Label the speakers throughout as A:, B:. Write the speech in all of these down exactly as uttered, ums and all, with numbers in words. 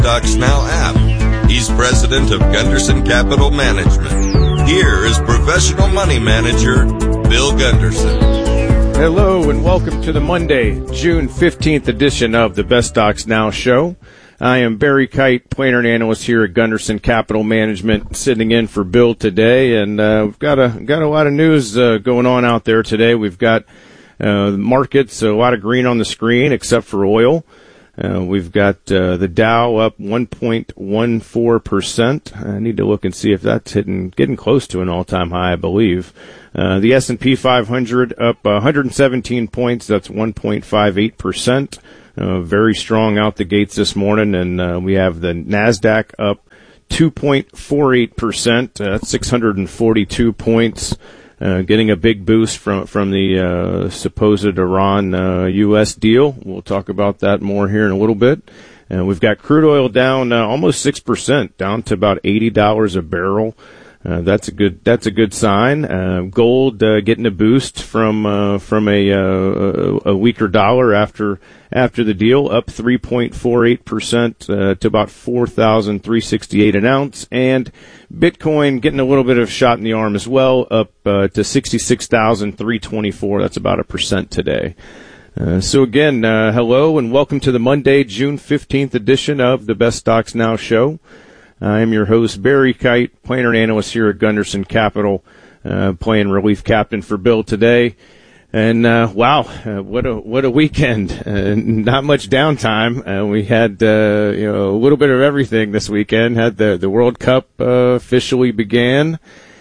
A: Stocks Now app. He's president of Gunderson Capital Management. Here is professional money manager Bill Gunderson.
B: Hello and welcome to the Monday, June fifteenth edition of the Best Stocks Now show. I am Barry Kite, planner and analyst here at Gunderson Capital Management, sitting in for Bill today, and uh, we've got a got a lot of news uh, going on out there today. We've got uh, markets, a lot of green on the screen, except for oil. Uh, we've got uh, the Dow up one point one four percent. I need to look and see if that's hitting, getting close to an all-time high, I believe. Uh, the S and P five hundred up one hundred seventeen points. That's one point five eight percent. Uh, very strong out the gates this morning. And uh, we have the NASDAQ up two point four eight percent. Uh, that's six hundred forty-two points. Uh, getting a big boost from from the uh, supposed Iran uh, U S deal. We'll talk about that more here in a little bit. And we've got crude oil down uh, almost six percent, down to about eighty dollars a barrel. Uh, that's a good that's a good sign. Uh, gold uh, getting a boost from uh, from a, uh, a weaker dollar after after the deal, up three point four eight percent uh, to about four thousand three hundred sixty-eight an ounce, and Bitcoin getting a little bit of shot in the arm as well, up uh, to sixty-six thousand three hundred twenty-four. That's about a percent today. Uh, so again, uh, hello and welcome to the Monday, June fifteenth edition of the Best Stocks Now show. I am your host, Barry Kite, planner and analyst here at Gunderson Capital, uh, playing relief captain for Bill today. And, uh, wow, uh, what a, what a weekend. Uh, not much downtime. Uh, we had, uh, you know, a little bit of everything this weekend. Had the, the World Cup, uh, officially began.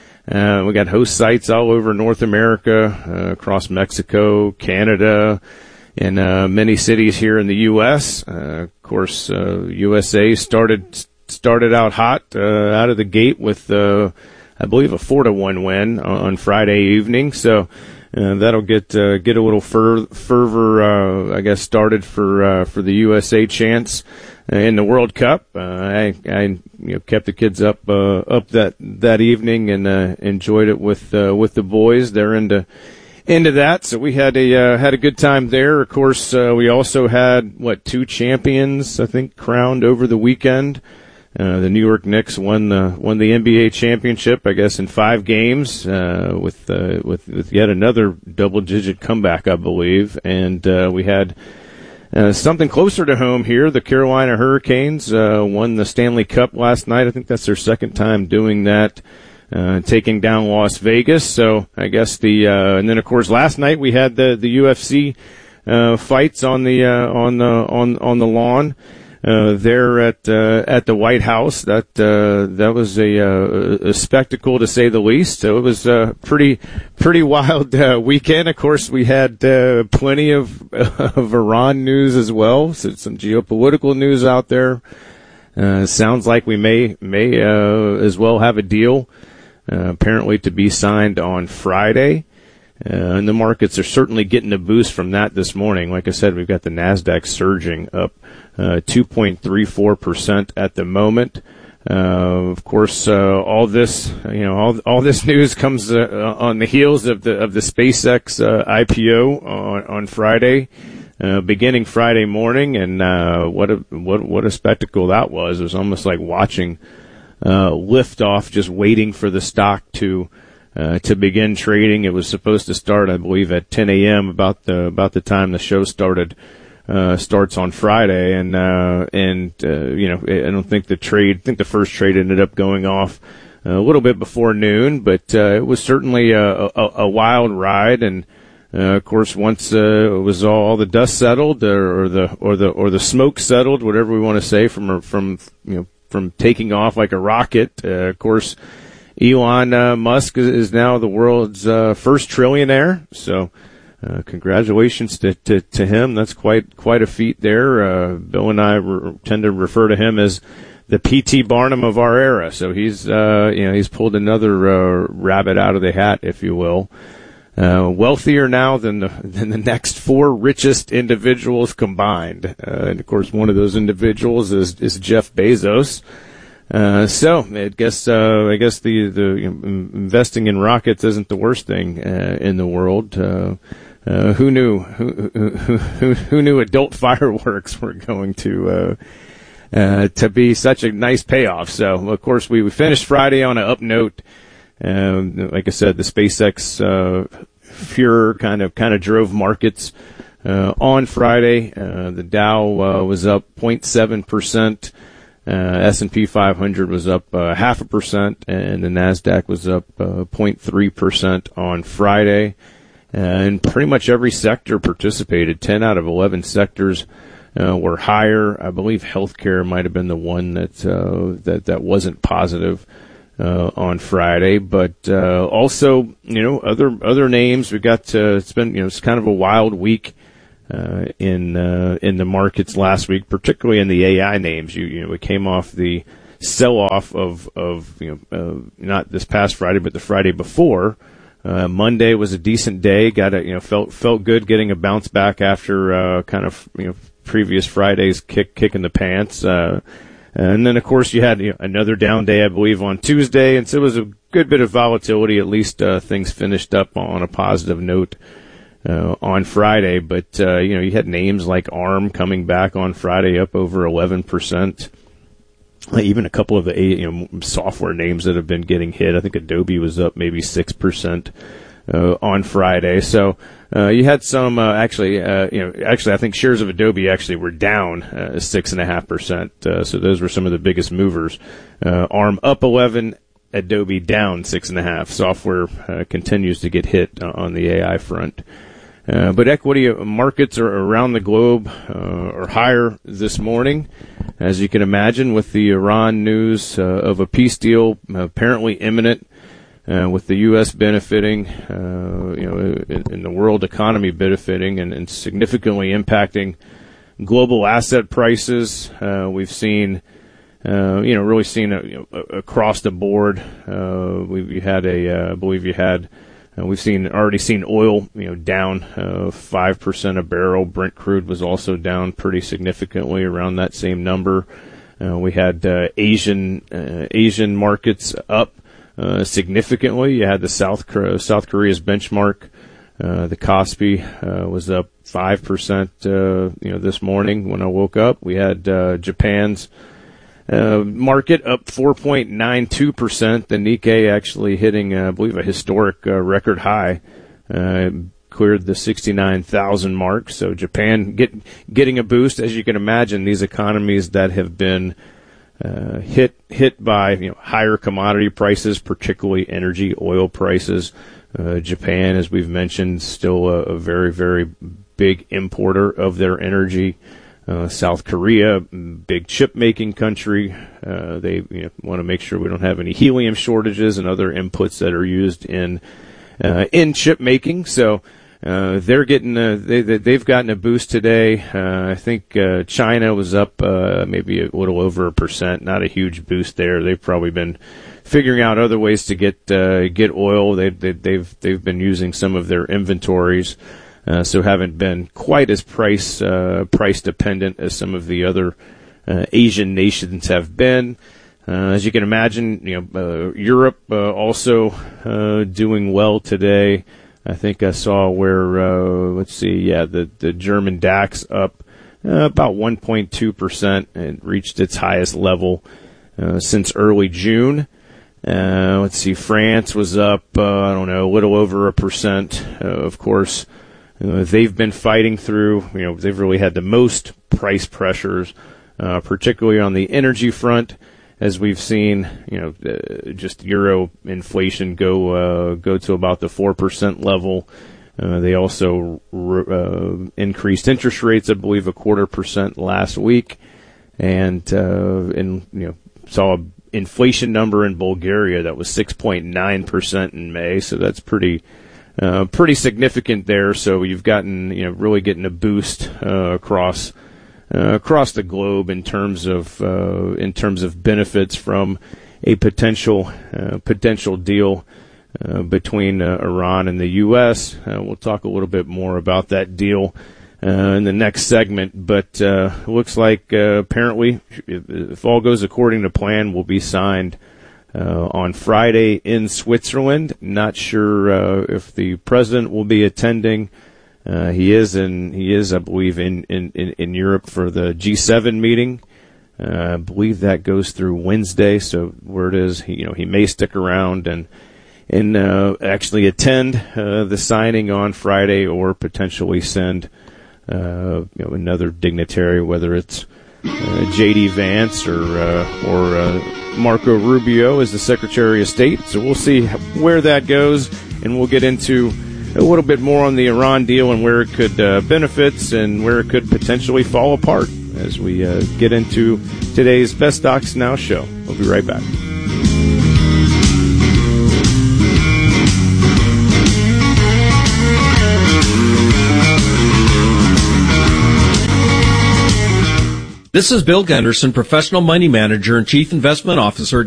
B: Uh, we got host sites all over North America, uh, across Mexico, Canada, and, uh, many cities here in the U S. Uh, of course, uh, U S A started, started out hot, uh, out of the gate with, uh, I believe a four to one win on Friday evening. So, Uh, that'll get uh, get a little fer- fervor, uh, I guess, started for uh, for the U S A chance uh, in the World Cup. Uh, I, I you know, kept the kids up uh, up that that evening and uh, enjoyed it with uh, with the boys. They're into into that, so we had a uh, had a good time there. Of course, uh, we also had what two champions I think crowned over the weekend. Uh, the New York Knicks won the won the N B A championship, I guess, in five games, uh, with, uh, with, with yet another double digit comeback, I believe. And, uh, we had, uh, something closer to home here. The Carolina Hurricanes, uh, won the Stanley Cup last night. I think that's their second time doing that, uh, taking down Las Vegas. So I guess the, uh, and then of course last night we had the, the U F C, uh, fights on the, uh, on the, on, on the lawn. Uh, there at, uh, at the White House. That, uh, that was a, uh, a spectacle to say the least. So it was a pretty, pretty wild, uh, weekend. Of course, we had, uh, plenty of, of Iran news as well. So some geopolitical news out there. Uh, sounds like we may, may, uh, as well have a deal, uh, apparently to be signed on Friday. Uh, and the markets are certainly getting a boost from that this morning. Like I said, we've got the NASDAQ surging up uh, two point three four percent at the moment. Uh, of course, uh, all this, you know, all all this news comes uh, on the heels of the of the SpaceX uh, I P O on, on Friday, uh, beginning Friday morning, and uh, what a what what a spectacle that was! It was almost like watching uh, liftoff, just waiting for the stock to. Uh, to begin trading. It was supposed to start, I believe, at ten a.m. about the about the time the show started. Uh, starts on Friday, and uh, and uh, you know, I don't think the trade. I think the first trade ended up going off a little bit before noon, but uh, it was certainly a, a, a wild ride. And uh, of course, once uh, it was all, all the dust settled, or, or the or the or the smoke settled, whatever we want to say, from from you know from taking off like a rocket. Uh, of course. Elon uh, Musk is now the world's uh, first trillionaire, so uh, congratulations to, to, to him. That's quite quite a feat there. Uh, Bill and I re- tend to refer to him as the P T Barnum of our era. So he's uh, you know he's pulled another uh, rabbit out of the hat, if you will. Uh, wealthier now than the than the next four richest individuals combined, uh, and of course one of those individuals is is Jeff Bezos. Uh, so I guess, uh, I guess the, the you know, investing in rockets isn't the worst thing, uh, in the world. Uh, uh, who knew, who, who, who, who knew adult fireworks were going to, uh, uh, to be such a nice payoff. So, of course, we, we finished Friday on an up note. Um, like I said, the SpaceX uh, furor kind of kind of drove markets uh, on Friday. Uh, the Dow uh, was up zero point seven percent. Uh, S and P five hundred was up uh, half a percent, and the NASDAQ was up uh, zero point three percent on Friday. Uh, and pretty much every sector participated. ten out of eleven sectors uh, were higher. I believe healthcare might have been the one that uh, that that wasn't positive uh, on Friday. But uh, also, you know, other other names. We got uh, it's been you know it's kind of a wild week uh, in uh, in the markets last week, particularly in the A I names. You you know, we came off the sell-off of of you know uh, not this past Friday, but the Friday before. Uh, Monday was a decent day. Got a, you know, felt, felt good getting a bounce back after, uh, kind of, you know, previous Friday's kick, kick in the pants. Uh, and then of course you had you know, another down day, I believe, on Tuesday. And so it was a good bit of volatility. At least, uh, things finished up on a positive note, uh, on Friday. But, uh, you know, you had names like ARM coming back on Friday up over eleven percent. Even a couple of the you know software names that have been getting hit. I think Adobe was up maybe six percent uh, on Friday. So uh, you had some uh, actually uh, you know actually I think shares of Adobe actually were down uh, six and a half percent. So those were some of the biggest movers. Uh, ARM up eleven, Adobe down six and a half. Software uh, continues to get hit uh, on the A I front. Uh, but equity markets are around the globe uh, are higher this morning, as you can imagine, with the Iran news uh, of a peace deal apparently imminent, uh, with the U S benefiting, uh, you know, in, in the world economy benefiting, and, and significantly impacting global asset prices. Uh, we've seen, uh, you know, really seen a, you know, across the board. Uh, we you had a, uh, I believe you had. Uh, we've seen already seen oil, you know, down uh, five percent a barrel. Brent crude was also down pretty significantly, around that same number. Uh, we had uh, Asian uh, Asian markets up uh, significantly. You had the South South Korea's benchmark, uh, the Kospi uh, was up five percent. Uh, you know, this morning when I woke up, we had uh, Japan's Uh, market up four point nine two percent. The Nikkei actually hitting, uh, I believe, a historic uh, record high. Uh, cleared the sixty-nine thousand mark. So Japan get, getting a boost. As you can imagine, these economies that have been uh, hit hit by you know higher commodity prices, particularly energy, oil prices. Uh, Japan, as we've mentioned, still a, a very, very big importer of their energy. Uh, South Korea, big chip-making country. Uh, they you know, want to make sure we don't have any helium shortages and other inputs that are used in uh, in chip making. So uh, they're getting a, they, they've gotten a boost today. Uh, I think uh, China was up uh, maybe a little over a percent. Not a huge boost there. They've probably been figuring out other ways to get uh, get oil. They, they, they've they've been using some of their inventories. Uh, so haven't been quite as price uh, price dependent as some of the other uh, Asian nations have been. Uh, as you can imagine, you know, uh, Europe uh, also uh, doing well today. I think I saw where uh, let's see, yeah, the the German DAX up uh, about one point two percent and reached its highest level uh, since early June. Uh, let's see, France was up uh, I don't know, a little over a percent. Uh, of course. Uh, they've been fighting through, you know, they've really had the most price pressures, uh, particularly on the energy front, as we've seen, you know, uh, just euro inflation go, uh, go to about the four percent level. Uh, they also, uh, increased interest rates, I believe, a quarter percent last week. And, uh, and, you know, saw a inflation number in Bulgaria that was six point nine percent in May. So that's pretty, Uh, pretty significant there. So you've gotten, you know, really getting a boost uh, across uh, across the globe in terms of uh, in terms of benefits from a potential uh, potential deal uh, between uh, Iran and the U S. Uh, we'll talk a little bit more about that deal uh, in the next segment. But uh, it looks like uh, apparently, if all goes according to plan, will be signed Uh, on Friday in Switzerland. Not sure uh, if the president will be attending. Uh, he is in, he is, I believe, in, in, in Europe for the G seven meeting Uh, I believe that goes through Wednesday. So word is, he, you know, he may stick around and and uh, actually attend uh, the signing on Friday, or potentially send uh, you know, another dignitary, whether it's uh, J D Vance or uh, or uh, Marco Rubio as the Secretary of State. So we'll see where that goes, and we'll get into a little bit more on the Iran deal and where it could uh, benefits and where it could potentially fall apart as we uh, get into today's Best Stocks Now show. We'll be right back.
C: This is Bill Gunderson, Professional Money Manager and Chief Investment Officer at